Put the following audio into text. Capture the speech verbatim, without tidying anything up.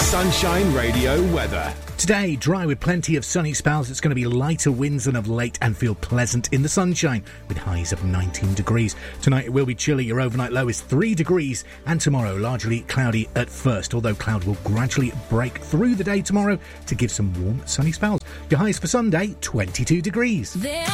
Sunshine Radio weather. Today, dry with plenty of sunny spells. It's going to be lighter winds than of late and feel pleasant in the sunshine with highs of nineteen degrees. Tonight it will be chilly. Your overnight low is three degrees, and tomorrow largely cloudy at first, although cloud will gradually break through the day tomorrow to give some warm sunny spells. Your highs for Sunday, twenty-two degrees. There